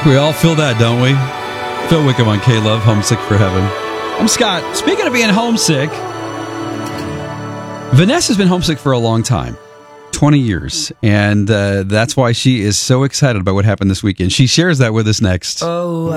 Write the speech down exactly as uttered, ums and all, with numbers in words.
We all feel that, don't we? Phil Wickham on K-Love, Homesick for Heaven. I'm Scott. Speaking of being homesick, Vanessa's been homesick for a long time. twenty years. And uh, that's why she is so excited about what happened this weekend. She shares that with us next. Oh.